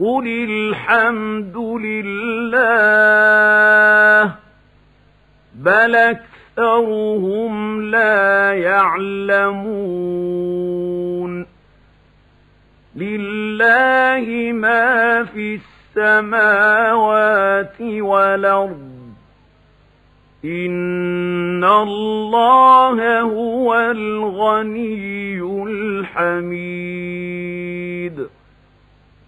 قل الحمد لله بل أكثرهم لا يعلمون لله ما في السماوات والأرض إن الله هو الغني الحميد